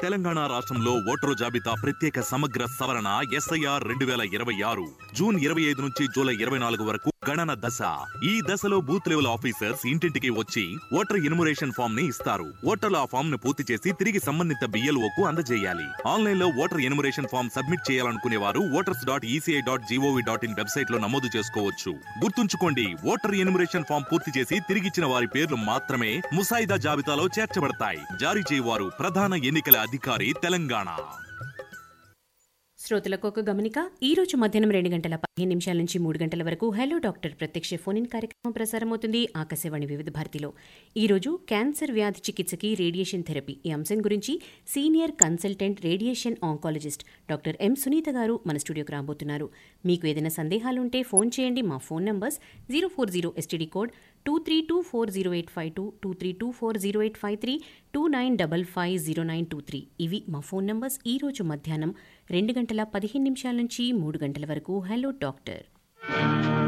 తెలంగాణ రాష్ట్రంలో ఓటరు జాబితా ప్రత్యేక సమగ్ర సవరణ SIR 2026 జూన్ 25 నుంచి జూలై 24 వరకు గణన దశ. ఈ దశలో బూత్ లెవెల్ ఆఫీసర్స్ ఇంటింటికి వచ్చి ఓటర్ ఎన్యుమరేషన్ ఫామ్ ని ఇస్తారు. ఓటర్లు ఆ ఫామ్ ను పూర్తి చేసి తిరిగి సంబంధిత BLOకు అందజేయాలి. ఆన్లైన్ లో ఓటర్ ఎన్యుమరేషన్ ఫామ్ సబ్మిట్ చేయాలనుకునే వారు voters.eci.gov.in వెబ్సైట్ లో నమోదు చేసుకోవచ్చు. గుర్తుంచుకోండి, ఓటర్ ఎన్యుమరేషన్ ఫామ్ పూర్తి చేసి తిరిగిచ్చిన వారి పేర్లు మాత్రమే ముసాయిదా జాబితాలో చేర్చబడతాయి. జారీ చేయవారు ప్రధాన ఎన్నికల అధికారి, తెలంగాణ. శ్రోతలకు ఒక గమనిక. ఈ రోజు మధ్యాహ్నం 2:15 నుంచి 3 గంటల వరకు హలో డాక్టర్ ప్రత్యక్ష ఫోన్ ఇన్ కార్యక్రమం ప్రసారమవుతుంది ఆకాశవాణి వివిధ భారతిలో. ఈ రోజు క్యాన్సర్ వ్యాధి చికిత్సకి రేడియేషన్ థెరపీ ఈ అంశం గురించి senior consultant radiation oncologist doctor M Sunitha గారు మన స్టూడియోకి రాబోతున్నారు. మీకు ఏదైనా సందేహాలుంటే ఫోన్ చేయండి. మా ఫోన్ నంబర్స్ 040 STD కోడ్ 23240852, 23240853, 29550923. ఇవి మా ఫోన్ నంబర్స్. ఈ రోజు మధ్యాహ్నం 2:15 నుంచి 3 గంటల వరకు హలో డాక్టర్.